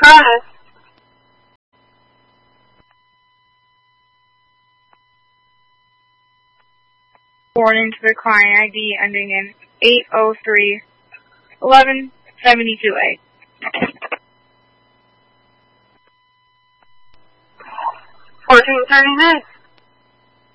Hi. Forwarding to the client ID ending in 803 1172A. $14.39.